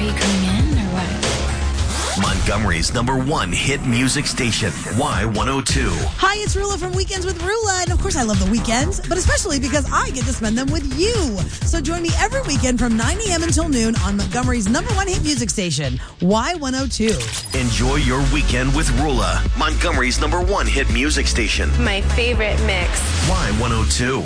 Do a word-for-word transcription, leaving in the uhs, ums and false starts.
you coming in or what? Montgomery's number one hit music station, Y one oh two. Hi, it's Rula from Weekends with Rula. And of course, I love the weekends, but especially because I get to spend them with you. So join me every weekend from nine a.m. until noon on Montgomery's number one hit music station, Y one oh two. Enjoy your weekend with Rula, Montgomery's number one hit music station, My favorite mix. Y one oh two.